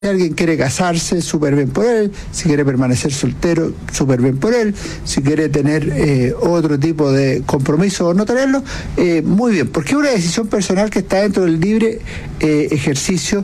Si alguien quiere casarse, súper bien por él. Si quiere permanecer soltero, súper bien por él. Si quiere tener otro tipo de compromiso o no tenerlo, muy bien. Porque es una decisión personal que está dentro del libre ejercicio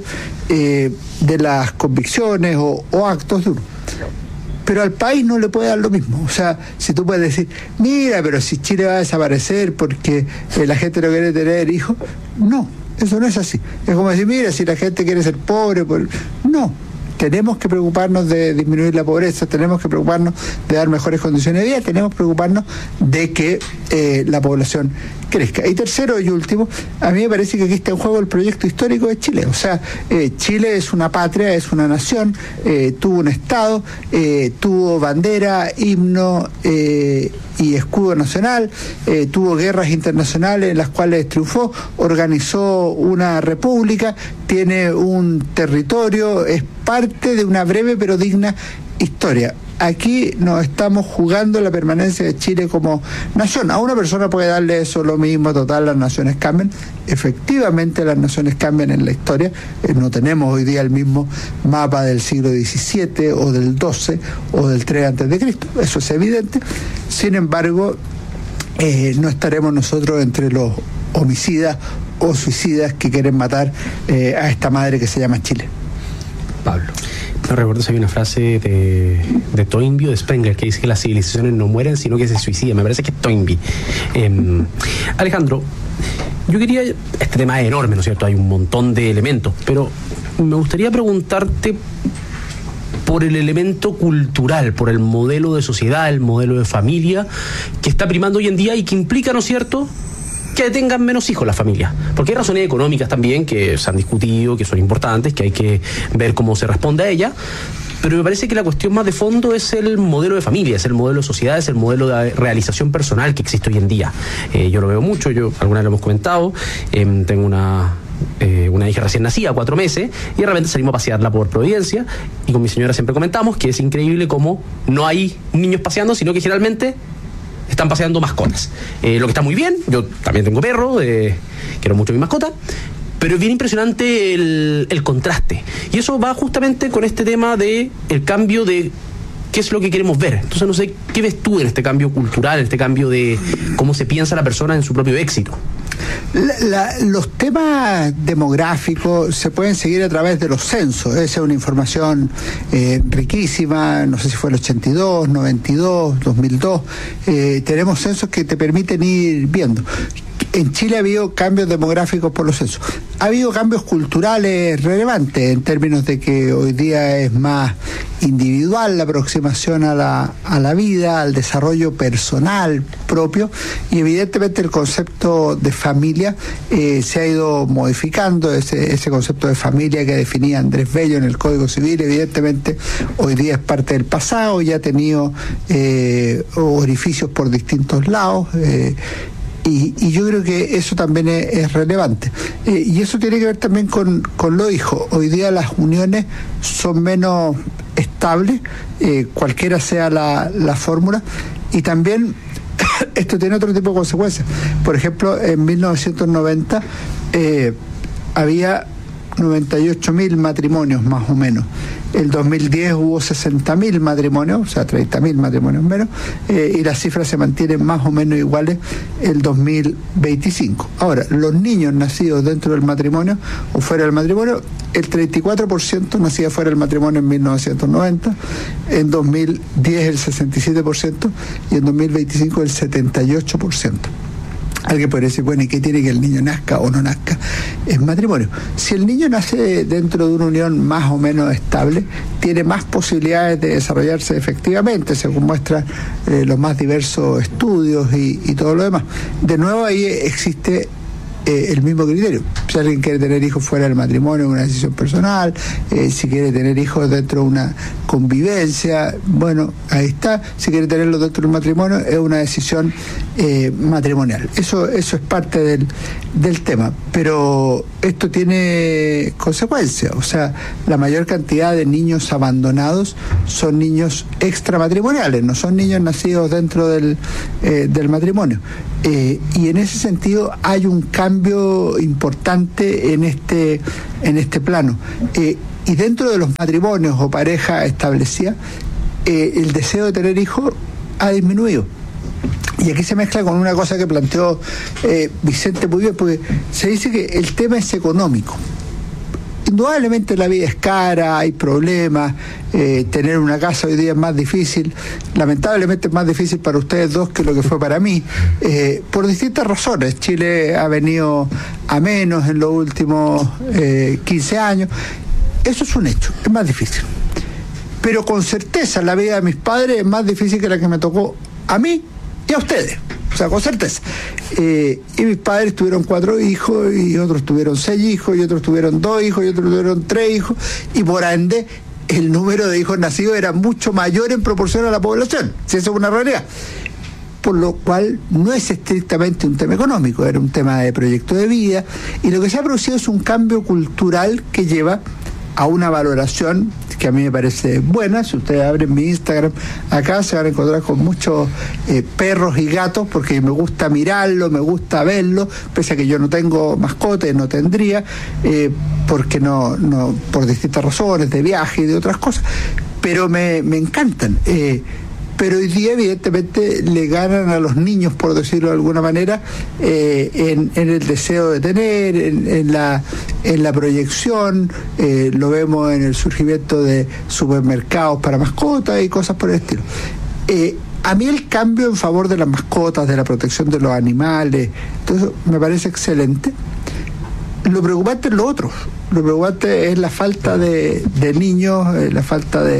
de las convicciones o actos de uno. Pero al país no le puede dar lo mismo. O sea, si tú puedes decir, mira, pero si Chile va a desaparecer porque la gente no quiere tener hijos, no. Eso no es así. Es como decir, mira, si la gente quiere ser pobre, no. Tenemos que preocuparnos de disminuir la pobreza, tenemos que preocuparnos de dar mejores condiciones de vida, tenemos que preocuparnos de que la población crezca. Y tercero y último, a mí me parece que aquí está en juego el proyecto histórico de Chile. O sea, Chile es una patria, es una nación, tuvo un Estado, tuvo bandera, himno y escudo nacional, tuvo guerras internacionales en las cuales triunfó, organizó una república, tiene un territorio, es parte de una breve pero digna historia. Aquí nos estamos jugando la permanencia de Chile como nación. A una persona puede darle eso lo mismo, total, las naciones cambian. Efectivamente las naciones cambian en la historia. No tenemos hoy día el mismo mapa del siglo XVII o del XII o del 3 a.C., eso es evidente. Sin embargo, no estaremos nosotros entre los homicidas o suicidas que quieren matar a esta madre que se llama Chile. Pablo. No recuerdo si había una frase de Toynbee o de Spengler que dice que las civilizaciones no mueren sino que se suicidan. Me parece que es Toynbee. Alejandro, yo quería, este tema es enorme, ¿no es cierto? Hay un montón de elementos, pero me gustaría preguntarte por el elemento cultural, por el modelo de sociedad, el modelo de familia que está primando hoy en día y que implica, ¿no es cierto?, que tengan menos hijos las familias. Porque hay razones económicas también que se han discutido, que son importantes, que hay que ver cómo se responde a ellas. Pero me parece que la cuestión más de fondo es el modelo de familia, es el modelo de sociedad, es el modelo de realización personal que existe hoy en día. Yo lo veo mucho, alguna vez lo hemos comentado, tengo una hija recién nacida, 4 meses, y de repente salimos a pasearla por Providencia, y con mi señora siempre comentamos que es increíble cómo no hay niños paseando, sino que generalmente están paseando mascotas. Lo que está muy bien, yo también tengo perro, quiero mucho a mi mascota, pero es bien impresionante el contraste. Y eso va justamente con este tema de el cambio de qué es lo que queremos ver. Entonces no sé, ¿qué ves tú en este cambio cultural, en este cambio de cómo se piensa la persona en su propio éxito? Los temas demográficos se pueden seguir a través de los censos. Esa es una información riquísima. No sé si fue el 82, 92, 2002. Tenemos censos que te permiten ir viendo. En Chile ha habido cambios demográficos por los censos. Ha habido cambios culturales relevantes en términos de que hoy día es más individual la aproximación a la vida, al desarrollo personal propio, y evidentemente el concepto de familia se ha ido modificando. Ese concepto de familia que definía Andrés Bello en el Código Civil, evidentemente hoy día es parte del pasado, ya ha tenido orificios por distintos lados. Y yo creo que eso también es relevante. Y eso tiene que ver también con los hijos. Hoy día las uniones son menos estables, cualquiera sea la fórmula, y también esto tiene otro tipo de consecuencias. Por ejemplo, en 1990 había 98.000 matrimonios más o menos. El 2010 hubo 60.000 matrimonios, o sea, 30.000 matrimonios menos, y las cifras se mantienen más o menos iguales el 2025. Ahora, los niños nacidos dentro del matrimonio o fuera del matrimonio, el 34% nacía fuera del matrimonio en 1990, en 2010 el 67% y en 2025 el 78%. Alguien podría decir, bueno, ¿y qué tiene que el niño nazca o no nazca? Es matrimonio. Si el niño nace dentro de una unión más o menos estable, tiene más posibilidades de desarrollarse efectivamente, según muestran los más diversos estudios y todo lo demás. De nuevo, ahí existe el mismo criterio. Si alguien quiere tener hijos fuera del matrimonio, es una decisión personal. Si quiere tener hijos dentro de una convivencia, bueno, ahí está. Si quiere tenerlos dentro del matrimonio, es una decisión matrimonial. Eso es parte del tema. Pero esto tiene consecuencias. O sea, la mayor cantidad de niños abandonados son niños extramatrimoniales, no son niños nacidos dentro del matrimonio. Y en ese sentido hay un cambio importante en este plano. y dentro de los matrimonios o pareja establecida, el deseo de tener hijos ha disminuido. Y aquí se mezcla con una cosa que planteó Vicente muy bien, porque se dice que el tema es económico. Indudablemente la vida es cara, hay problemas, tener una casa hoy día es más difícil, lamentablemente es más difícil para ustedes dos que lo que fue para mí, por distintas razones. Chile ha venido a menos en los últimos 15 años, eso es un hecho, es más difícil. Pero con certeza la vida de mis padres es más difícil que la que me tocó a mí y a ustedes. O sea, con certeza. Y mis padres tuvieron 4 hijos, y otros tuvieron 6 hijos, y otros tuvieron 2 hijos, y otros tuvieron 3 hijos, y por ende el número de hijos nacidos era mucho mayor en proporción a la población, si eso es una realidad. Por lo cual no es estrictamente un tema económico, era un tema de proyecto de vida, y lo que se ha producido es un cambio cultural que lleva a una valoración que a mí me parece buena. Si ustedes abren mi Instagram, acá se van a encontrar con muchos perros y gatos, porque me gusta mirarlo, me gusta verlo, pese a que yo no tengo mascotas, no tendría, porque no por distintas razones, de viaje y de otras cosas, pero me encantan. Pero hoy día evidentemente le ganan a los niños, por decirlo de alguna manera, en el deseo de tener, en la proyección. Lo vemos en el surgimiento de supermercados para mascotas y cosas por el estilo. A mí el cambio en favor de las mascotas, de la protección de los animales, todo eso me parece excelente. Lo preocupante es lo otro. Lo preocupante es la falta de niños, la falta de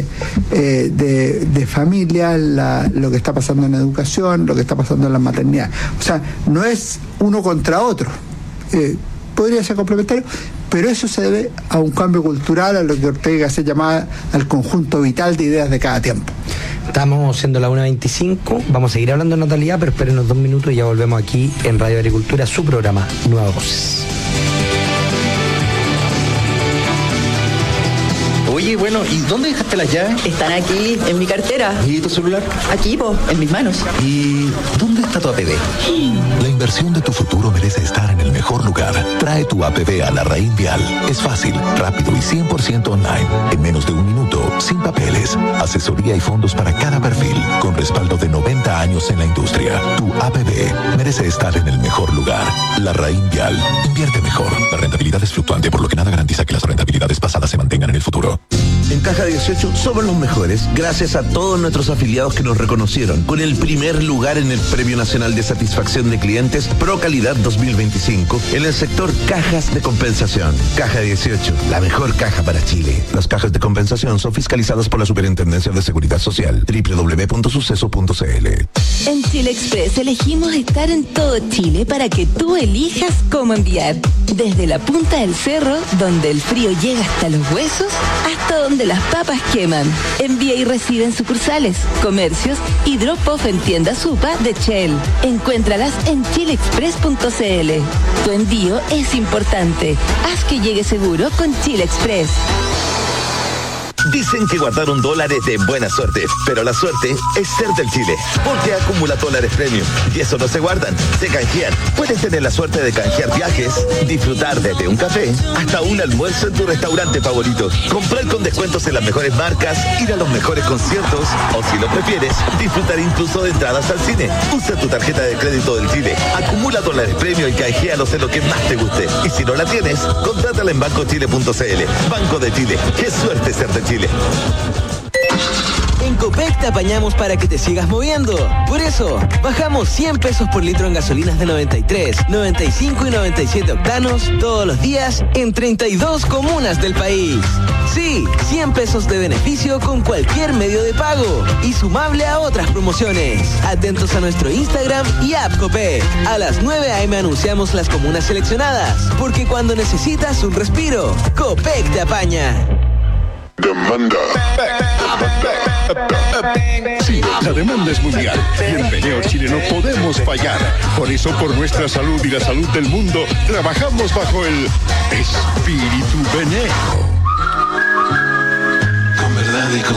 familias, lo que está pasando en educación, lo que está pasando en la maternidad. O sea, no es uno contra otro. Podría ser complementario, pero eso se debe a un cambio cultural, a lo que Ortega se llama al conjunto vital de ideas de cada tiempo. Estamos siendo la 1:25, vamos a seguir hablando de natalidad, pero espérenos 2 minutos y ya volvemos aquí en Radio Agricultura, su programa Nuevas Voces. Oye, bueno, ¿y dónde dejaste las llaves? Están aquí, en mi cartera. ¿Y tu celular? Aquí, en mis manos. ¿Y dónde está tu APB? La inversión de tu futuro merece estar en el mejor lugar. Trae tu APB a la Raín Vial. Es fácil, rápido y 100% online. En menos de 1 minuto, sin papeles. Asesoría y fondos para cada perfil, con respaldo de 90 años en la industria. Tu APB merece estar en el mejor lugar. La Raín Vial. Invierte mejor. La rentabilidad es fluctuante, por lo que nada garantiza que las rentabilidades pasadas se mantengan en el futuro. En Caja 18 somos los mejores, gracias a todos nuestros afiliados que nos reconocieron con el primer lugar en el Premio Nacional de Satisfacción de Clientes Pro Calidad 2025 en el sector cajas de compensación. Caja 18, la mejor caja para Chile. Las cajas de compensación son fiscalizadas por la Superintendencia de Seguridad Social. www.suceso.cl. En Chile Express elegimos estar en todo Chile para que tú elijas cómo enviar. Desde la punta del cerro, donde el frío llega hasta los huesos, hasta donde las papas queman. Envía y recibe en sucursales, comercios y drop-off en tiendas UPA de Shell. Encuéntralas en chileexpress.cl. Tu envío es importante. Haz que llegue seguro con Chile Express. Dicen que guardar $1 es de buena suerte, pero la suerte es ser del Chile, porque acumula dólares premium y eso no se guardan, se canjean. Puedes tener la suerte de canjear viajes, disfrutar desde un café hasta un almuerzo en tu restaurante favorito, comprar con descuentos en las mejores marcas, ir a los mejores conciertos o, si lo prefieres, disfrutar incluso de entradas al cine. Usa tu tarjeta de crédito del Chile, acumula dólares premium y canjealos en lo que más te guste. Y si no la tienes, contrátala en bancochile.cl. Banco de Chile, qué suerte ser de Chile. En Copec te apañamos para que te sigas moviendo. Por eso, bajamos 100 pesos por litro en gasolinas de 93, 95 y 97 octanos todos los días en 32 comunas del país. Sí, 100 pesos de beneficio con cualquier medio de pago y sumable a otras promociones. Atentos a nuestro Instagram y app Copec. A las 9 a.m. anunciamos las comunas seleccionadas, porque cuando necesitas un respiro, Copec te apaña. Demanda. Sí, la demanda es mundial y en Veneo Chile no podemos fallar. Por eso, por nuestra salud y la salud del mundo, trabajamos bajo el espíritu Veneo. Con verdad y con